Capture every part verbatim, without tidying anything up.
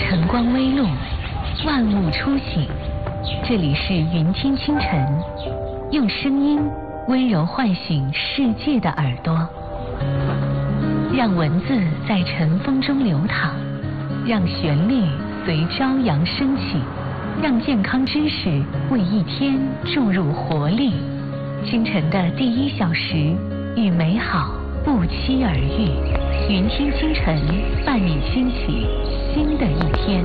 晨光微露，万物初醒。这里是云听清晨，用声音温柔唤醒世界的耳朵，让文字在晨风中流淌，让旋律随朝阳升起，让健康知识为一天注入活力。清晨的第一小时，与美好不期而遇。云听清晨，伴你兴起新的一天。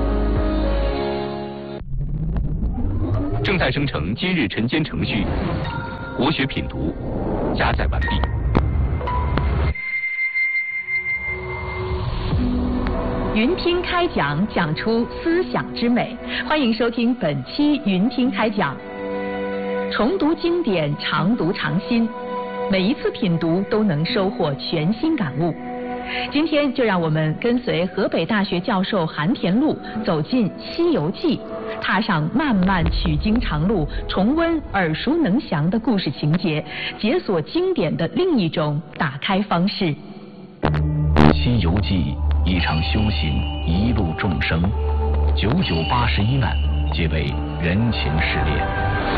正在生成今日晨间程序，国学品读加载完毕。 云听开讲，讲出思想之美。欢迎收听本期云听开讲。重读经典，常读常新，每一次品读都能收获全新感悟。今天就让我们跟随河北大学教授韩田禄走进《西游记》，踏上漫漫取经长路，重温耳熟能详的故事情节，解锁经典的另一种打开方式。《 西游记》一场修行，一路众生，九九八十一难，皆为人情试炼。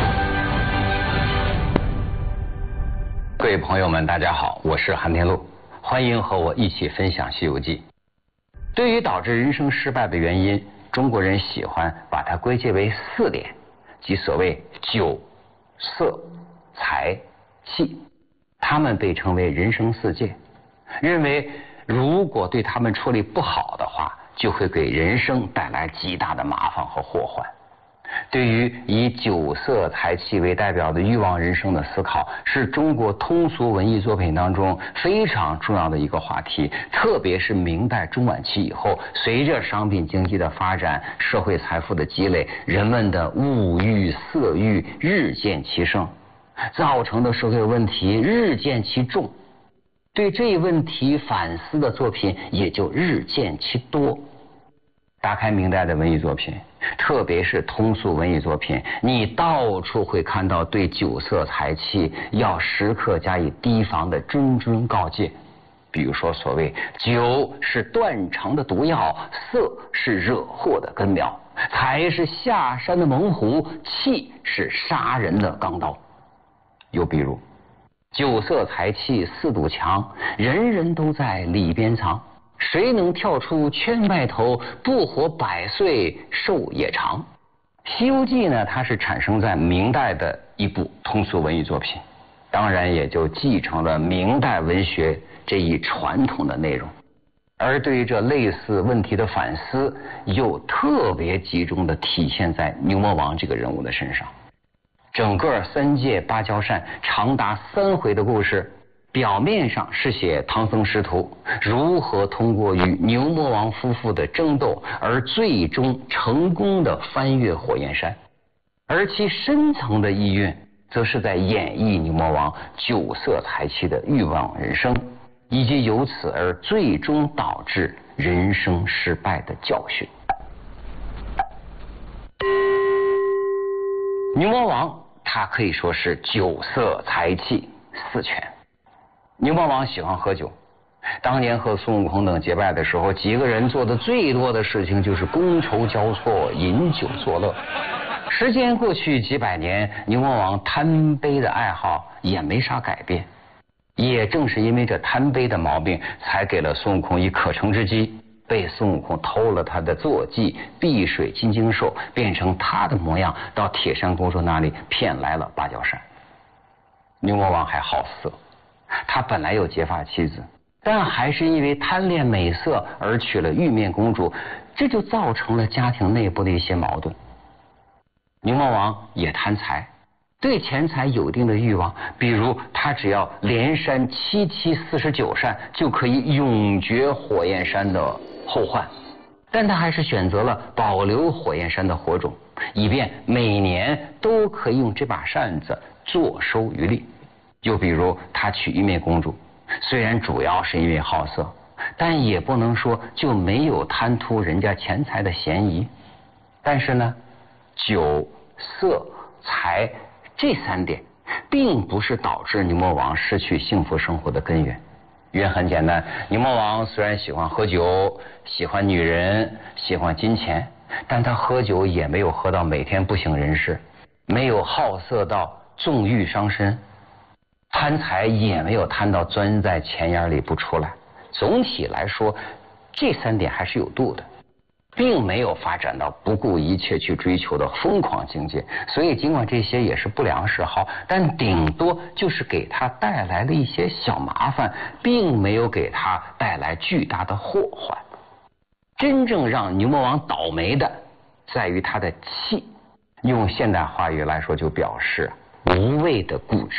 各位朋友们，大家好，我是韩田禄，欢迎和我一起分享《西游记》。对于导致人生失败的原因，中国人喜欢把它归结为四点，即所谓酒、色、财、气，它们被称为人生四戒，认为如果对他们处理不好的话，就会给人生带来极大的麻烦和祸患。对于以酒色财气为代表的欲望人生的思考，是中国通俗文艺作品当中非常重要的一个话题。特别是明代中晚期以后，随着商品经济的发展，社会财富的积累，人们的物欲色欲日渐其盛，造成的社会问题日渐其重，对这一问题反思的作品也就日渐其多。打开明代的文艺作品，特别是通俗文艺作品，你到处会看到对酒色财气要时刻加以提防的谆谆告诫。比如说所谓酒是断肠的毒药，色是惹祸的根苗，财是下山的猛虎，气是杀人的钢刀。又比如酒色财气四堵墙，人人都在里边藏，谁能跳出圈外头，不活百岁寿也长。《西游记》呢，它是产生在明代的一部通俗文艺作品，当然也就继承了明代文学这一传统的内容。而对于这类似问题的反思，又特别集中地体现在牛魔王这个人物的身上。整个三借芭蕉扇长达三回的故事，表面上是写唐僧师徒如何通过与牛魔王夫妇的争斗而最终成功的翻越火焰山，而其深层的意蕴则是在演绎牛魔王酒色财气的欲望人生，以及由此而最终导致人生失败的教训。牛魔王他可以说是酒色财气四全。牛魔王喜欢喝酒，当年和孙悟空等结拜的时候，几个人做的最多的事情就是觥筹交错，饮酒作乐。时间过去几百年，牛魔王贪杯的爱好也没啥改变。也正是因为这贪杯的毛病，才给了孙悟空以可乘之机，被孙悟空偷了他的坐骑碧水金睛兽，变成他的模样，到铁扇公主那里骗来了芭蕉扇。牛魔王还好色，他本来有结发妻子，但还是因为贪恋美色而娶了玉面公主，这就造成了家庭内部的一些矛盾。牛魔王也贪财，对钱财有一定的欲望，比如他只要连扇七七四十九扇，就可以永绝火焰山的后患。但他还是选择了保留火焰山的火种，以便每年都可以用这把扇子坐收渔利。又比如他娶玉面公主，虽然主要是因为好色，但也不能说就没有贪图人家钱财的嫌疑。但是呢，酒、色、财这三点并不是导致牛魔王失去幸福生活的根源。 原因很简单，牛魔王虽然喜欢喝酒，喜欢女人，喜欢金钱，但他喝酒也没有喝到每天不省人事，没有好色到纵欲伤身，贪财也没有贪到钻在钱眼里不出来。总体来说，这三点还是有度的，并没有发展到不顾一切去追求的疯狂境界。所以尽管这些也是不良嗜好，但顶多就是给他带来了一些小麻烦，并没有给他带来巨大的祸患。真正让牛魔王倒霉的在于他的气，用现代话语来说就表示无谓的固执。